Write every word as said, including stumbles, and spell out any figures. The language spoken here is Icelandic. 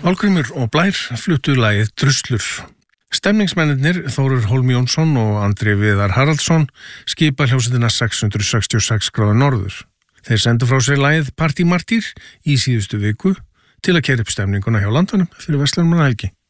Valgrímur og Blær fluttu lagið Druslur. Stemningsmennirnir Þórður Hólm Jónsson og Andri Viðar Haraldsson skipa hljómsveitina sex hundruð sextíu og sex gráður norður. Þeir sendu frá sér lagið Partí Martýr í síðustu viku til að keyra upp stemninguna hjá landanum fyrir Verslunarmannahelgi.